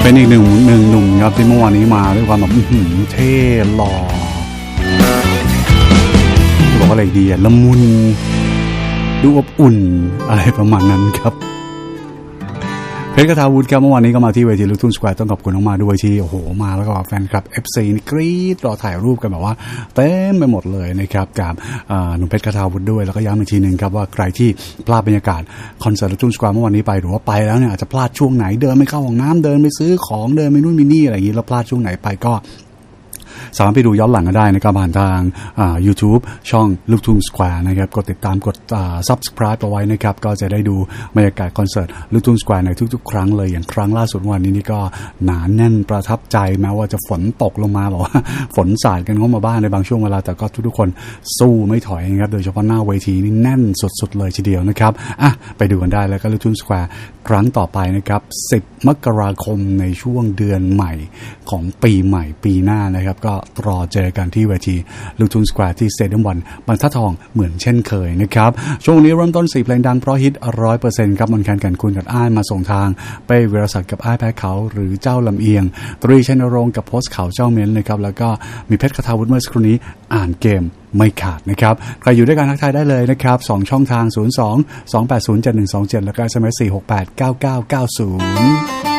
เป็นอีกหนึ่งหนุ่มครับที่เมื่อวานนี้มาด้วยความแบบเท่หล่อบอกอะไรดีละมุนดูอบอุ่นอะไรประมาณนั้นครับเพชรกทาวุฒิครับเมื่อวานนี้ก็มาที่เวทีลูกทุ่งสแควร์ต้องขอบคุณมากๆด้วยที่โอ้โหมาแล้วก็แฟนคลับ FC นี่กรี๊ดรอถ่ายรูปกันแบบว่าเต็มไปหมดเลยนะครับกับหนุ่มเพชรกทาวุฒิด้วยแล้วก็ย้ำอีกทีนึงครับว่าใครที่พลาดบรรยากาศคอนเสิร์ตลูกทุ่งสแควร์เมื่อวานนี้ไปหรือว่าไปแล้วเนี่ยอาจจะพลาดช่วงไหนเดินไม่เข้าห้องน้ำเดินไปซื้อของเดินไปนู่นไปนี่อะไรอย่างนี้แล้วพลาดช่วงไหนไปก็สามารถไปดูย้อนหลังกันได้นะครับผ่านทางYouTube ช่องลูกทุ่งสแควร์นะครับกดติดตามกดSubscribe เอาไว้นะครับก็จะได้ดูบรรยากาศคอนเสิร์ตลูกทุ่งสแควร์ในทุกๆครั้งเลยอย่างครั้งล่าสุดวันนี้นี่ก็หนาแน่นประทับใจแม้ว่าจะฝนตกลงมาหรอฝนสาดกันเข้ามาบ้างในบางช่วงเวลาแต่ก็ทุกๆคนสู้ไม่ถอยนะครับโดยเฉพาะหน้าเวทีนี่แน่นสุดๆเลยทีเดียวนะครับไปดูกันได้แล้วก็ลูกทุ่งสแควร์ครั้งต่อไปนะครับ10 มกราคมในช่วงเดือนใหม่ของปีใหม่ปีหน้านะครับก็รอเจอกันที่เวทีลูกทุ่งสแควร์ที่สเตเดียมวันบรรทัดทองเหมือนเช่นเคยนะครับช่วงนี้เริ่มต้น4เพลงดังเพราะฮิต 100% ครับมันแคนกันคุณกับอ้ายมาส่งทางเป้วิรศักดิ์กับอ้ายแพ้เขาหรือเจ้าลำเอียงตรีชัยนรงค์กับโพสต์ข่าวเจ้าเม้นนะครับแล้วก็มีเพชรคทาวุฒิเมื่อสักครู่นี้อ่านเกมไม่ขาดนะครับใครอยู่ด้วยกันทักทายได้เลยนะครับ2ช่องทาง02 280 7127แล้วก็ SMS 468 9990